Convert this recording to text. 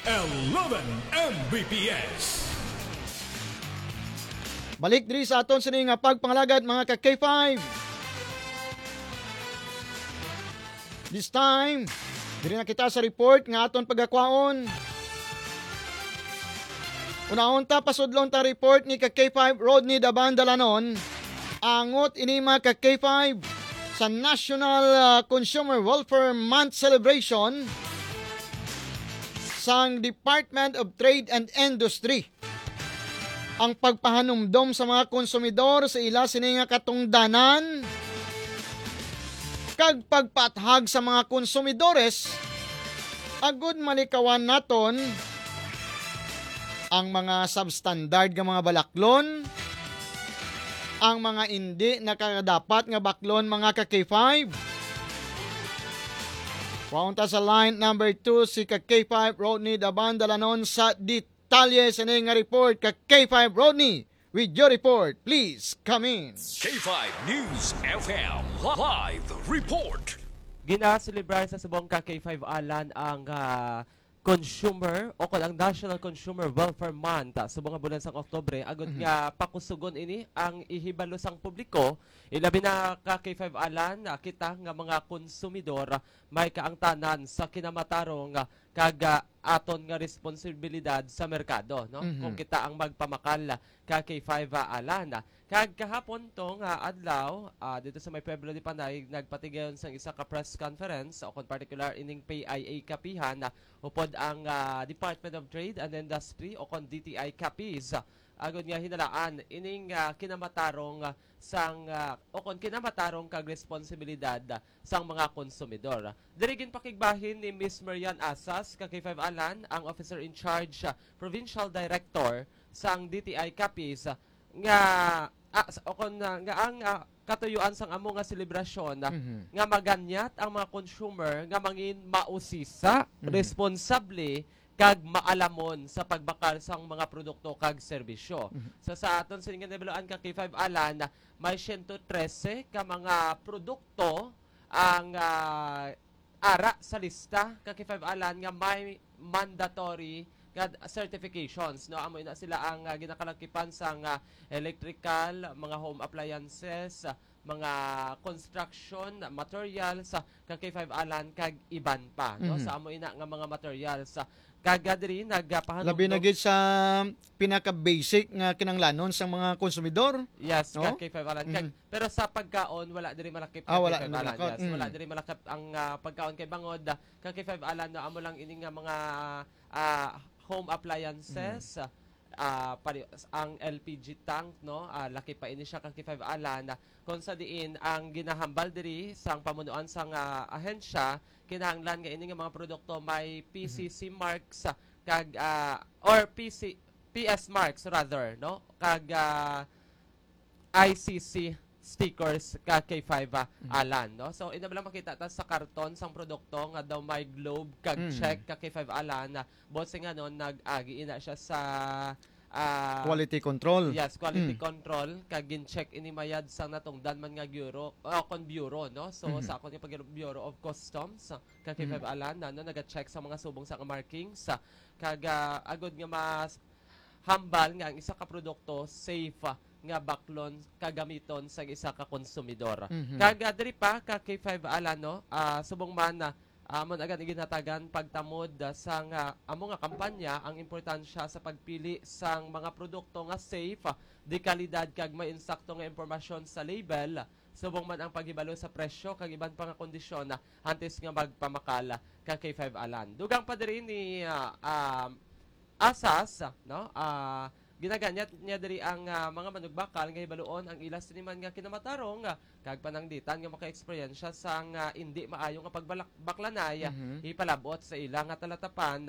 11 Mbps. Balik diri sa aton sini nga pagpangalagad mga ka K5. This time, diri na kita sa report nga aton pagakwaon. Unahon ta pasudlon ta report ni ka K5 Rodney Daban Dalanon. Angot ini mga ka K5 sa National Consumer Welfare Month celebration sang Department of Trade and Industry. Ang pagpahanumdom sa mga konsumidor sa ila sini nga katungdanan kag pagpathag sa mga konsumidores agud malikawan naton ang mga substandard nga mga balaklon, ang mga hindi nakadapat nga baklon mga ka K5. Paunta sa line number 2 si ka K5 Rodney Daban Dalanon sa detalye sa nga report. Ka K5 Rodney, with your report, please come in. K5 News FM Live Report. Gina-celebrate sa subong ka K5 Alan ang consumer o ang National Consumer Welfare Month sa mga bulan sa Oktubre agud nga pakusugon ini ang ihibalo sang publiko ilabi na ka K5 Alan kita nga mga konsumidor may kaangtanan sa kinamatarong kag aton nga responsibilidad sa merkado no kung kita ang magpamakal ka K5 Alan kag kahapon tong adlaw dito sa may Pueblo de Panay nagpatigayon sang isa ka press conference o kon particular ining PIA kapihan upod ang Department of Trade and Industry o kon DTI kapis agud nga hinalaan ining kinamatarong sang o kon kinamatarong kag responsibilidad sang mga konsumidor. Diri gin pakigbahin ni Miss Marian Asas ka K5 Alan ang officer in charge provincial director sang DTI kapis nga nga ang katuyuan sang amo nga selebrasyon nga maganyat ang mga consumer nga mangin mausisa, responsable kag maalamon sa pagbakal sang mga produkto kag serbisyo. So sa aton sa nibeloan ka K5 Alan may 113 ka mga produkto ang ara sa lista ka K5 Alan nga may mandatory certifications no amo ina sila ang ginakalakipan sang electrical, mga home appliances, mga construction materials kag K5 Alan kag iban pa no sa amo ina nga mga materials kagadri nagpahanong Labi na gid sa pinaka-basic nga kinanglanon sa mga konsumidor. yes no? kag K5 Alan kag pero sa pagkaon wala diri malakip wala K5 na Alan malakot. yes wala diri malakip ang pagkaon kay bangod kag K5 Alan no amo lang ini nga mga home appliances ang LPG tank no laki pa ini siya kag K5 Alan kung sa diin ang ginahambal diri sang pamunuan sang ahensya kinahanglan nga ini nga mga produkto may PCC marks kag or PS marks rather no kag ICC stickers ka K5 Alan no so ina lang makita ta sa karton sang produkto nga daw may globe kag check ka K5 Alan bossing nga non nag-agi ina siya sa Quality control. yes quality control kag gin-check ini mayad sang natungdan man nga bureau bureau no so sa akon yung Bureau of Customs ka K5 Alan no naga-check sa mga subong sa markings kag agud nga mas hambal nga ang isa ka produkto safe nga baklon kagamiton sa isa ka konsumidor. Kag diri pa ka K5 Alan no subong man amon agad ginatagan pagtamod sang amo nga kampanya ang importansya sa pagpili sang mga produkto nga safe, di kalidad kag may insakto nga impormasyon sa label subong man ang paghibalo sa presyo kag iban pa nga kondisyon antes nga magpamakala ka K5 Alan. Dugang pa diri ni Asas no ginaganyat niya diri ang mga manugbakal nga hibaluon ang ilas man nga kinamatarong kag panangditan nga maka-eksperyensya sang hindi maayo nga pagbaklanay ipalabot sa ilang nga talatapan